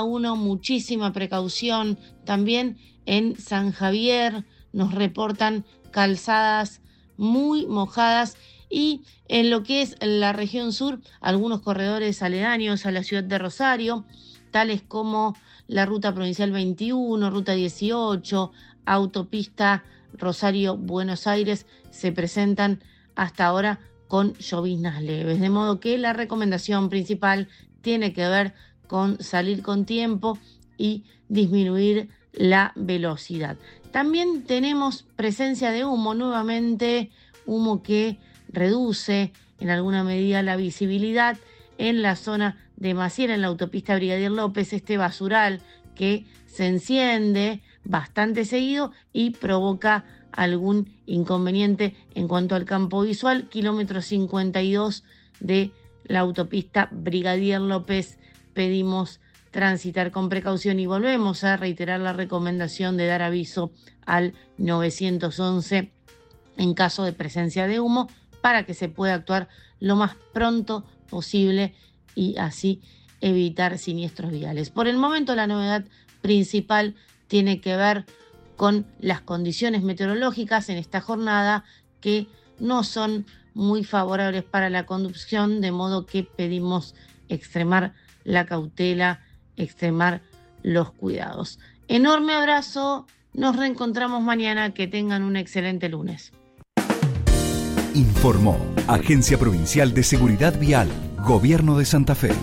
tenga uno muchísima precaución. También en San Javier nos reportan calzadas muy mojadas, y en lo que es la región sur, algunos corredores aledaños a la ciudad de Rosario, tales como la ruta provincial 21, ruta 18, autopista Rosario-Buenos Aires, se presentan hasta ahora con lloviznas leves. De modo que la recomendación principal tiene que ver con salir con tiempo y disminuir la velocidad. También tenemos presencia de humo, nuevamente humo que reduce en alguna medida la visibilidad en la zona de Maciel, en la autopista Brigadier López, este basural que se enciende bastante seguido y provoca algún inconveniente en cuanto al campo visual. Kilómetro 52 de la autopista Brigadier López, pedimos transitar con precaución y volvemos a reiterar la recomendación de dar aviso al 911 en caso de presencia de humo, para que se pueda actuar lo más pronto posible y así evitar siniestros viales. Por el momento, la novedad principal tiene que ver con las condiciones meteorológicas en esta jornada, que no son muy favorables para la conducción, de modo que pedimos extremar la cautela, extremar los cuidados. Enorme abrazo, nos reencontramos mañana, que tengan un excelente lunes. Informó Agencia Provincial de Seguridad Vial, Gobierno de Santa Fe.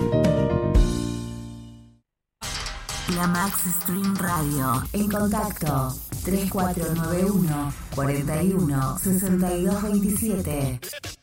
La Max Stream Radio. En contacto 3491 41 62 27.